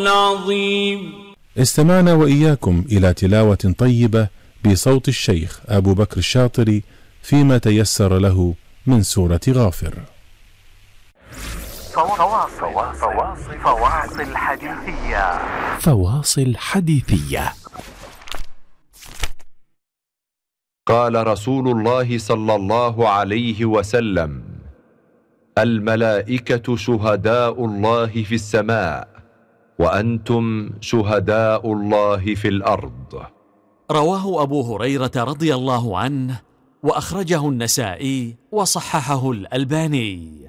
العظيم. استمعنا وإياكم إلى تلاوة طيبة بصوت الشيخ أبو بكر الشاطري فيما تيسر له من سورة غافر. فواصل حديثية. فواصل حديثية. قال رسول الله صلى الله عليه وسلم: الملائكة شهداء الله في السماء، وأنتم شهداء الله في الأرض. رواه أبو هريرة رضي الله عنه، وأخرجه النسائي وصححه الألباني.